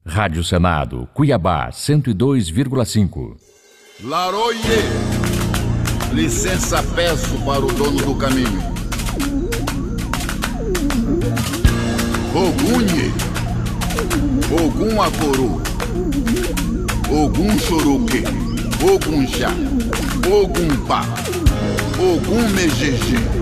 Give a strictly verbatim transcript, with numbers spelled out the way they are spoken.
Rádio Senado, Cuiabá, cento e dois vírgula cinco. Laroie, licença peço para o dono do caminho. Ogunhe, Ogum Acorô, Ogum Choruque, Ogum Chá, Ogum Pá, Ogum Mejeje.